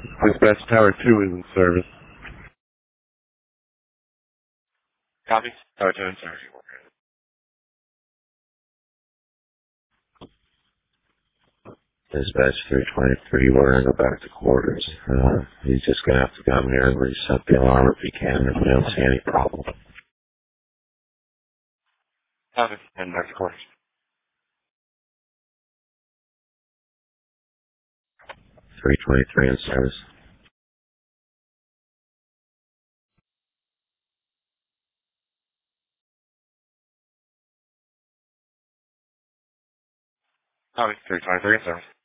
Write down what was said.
Dispatch Tower 2 is in service. Copy. Tower 2 in service. Dispatch 323, we're going to go back to quarters. He's just going to have to come here and reset the alarm if he can, if we don't see any problem. Copy. And back to quarters. 323 in service. Copy. 323 in service.